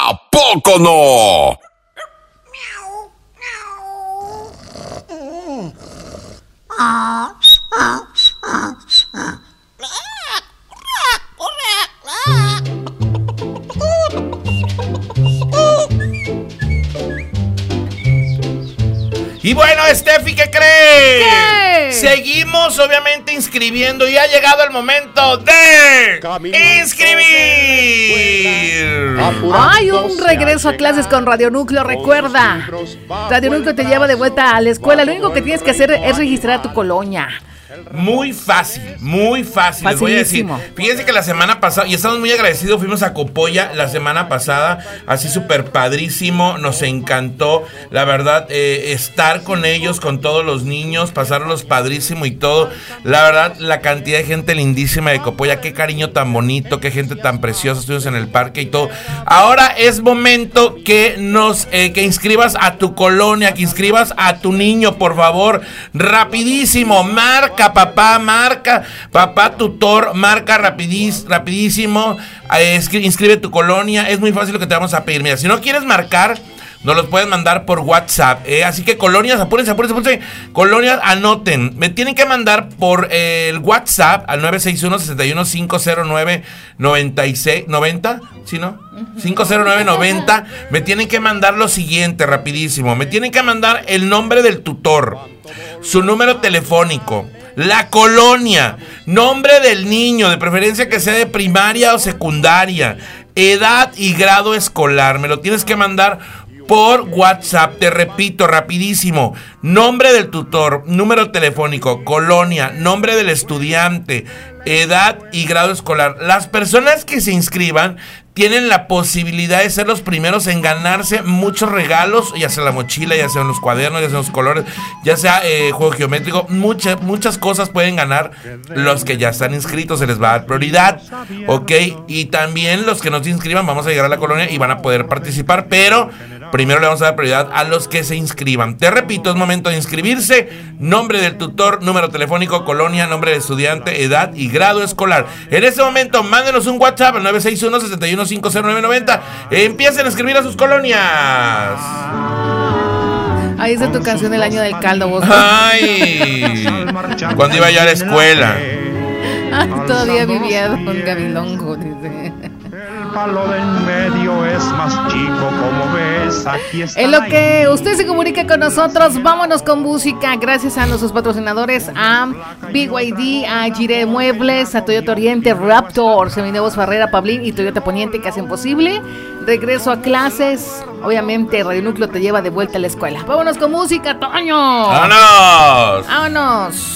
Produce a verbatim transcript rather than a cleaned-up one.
¿A poco no? Y bueno, Steffi, ¿qué crees? ¿Qué? Seguimos obviamente inscribiendo y ha llegado el momento de inscribir. Hay un regreso a clases con Radio Núcleo, recuerda. Radio Núcleo te lleva de vuelta a la escuela. Lo único que tienes que hacer es registrar a tu colonia. Muy fácil, muy fácil, les voy a decir. Fíjense que la semana pasada, y estamos muy agradecidos, fuimos a Copolla la semana pasada, así súper padrísimo, nos encantó, la verdad, eh, estar con ellos, con todos los niños, pasarlos padrísimo y todo. La verdad, la cantidad de gente lindísima de Copolla, qué cariño tan bonito, qué gente tan preciosa, estuvimos en el parque y todo. Ahora es momento que nos, eh, que inscribas a tu colonia, que inscribas a tu niño, por favor, rapidísimo, marca. Papá, marca, papá tutor, marca rapidís, rapidísimo, eh, inscribe tu colonia, es muy fácil lo que te vamos a pedir. Mira, si no quieres marcar, nos los pueden mandar por WhatsApp, eh, así que colonias, apúrense, apúrense, apúrense, colonias, anoten, me tienen que mandar por eh, el WhatsApp al nueve seis uno, seis uno, cinco cero nueve, nueve seis, noventa, ¿sí no? cinco cero nueve noventa, me tienen que mandar lo siguiente, rapidísimo, me tienen que mandar el nombre del tutor, su número telefónico, la colonia, nombre del niño, de preferencia que sea de primaria o secundaria, edad y grado escolar. Me lo tienes que mandar por WhatsApp, te repito, rapidísimo. Nombre del tutor, número telefónico, colonia, nombre del estudiante, edad y grado escolar. Las personas que se inscriban tienen la posibilidad de ser los primeros en ganarse muchos regalos, ya sea la mochila, ya sean los cuadernos, ya sean los colores, ya sea eh, juego geométrico, muchas, muchas cosas pueden ganar los que ya están inscritos, se les va a dar prioridad, ok, y también los que no se inscriban, vamos a llegar a la colonia y van a poder participar, pero primero le vamos a dar prioridad a los que se inscriban. Te repito, es momento de inscribirse, nombre del tutor, número telefónico, colonia, nombre del estudiante, edad y grado escolar. En este momento, mándenos un WhatsApp al nueve seis uno, seis uno, cinco cero nueve noventa. Empiecen a escribir a sus colonias. Ahí está tu canción del año del caldo, vos. Ay, cuando iba yo a la escuela. Ay, todavía vivía Don Gabilongo, dice. El palo del medio es más chico, como ves, aquí está. En lo que usted se comunica con nosotros, vámonos con música. Gracias a nuestros patrocinadores, a B Y D, a Gire Muebles, a Toyota Oriente, Raptor, Seminuevos Barrera, Pablín y Toyota Poniente, que hacen posible. Regreso a clases. Obviamente, Radio Núcleo te lleva de vuelta a la escuela. Vámonos con música, Toño. ¡Vámonos! ¡Vámonos!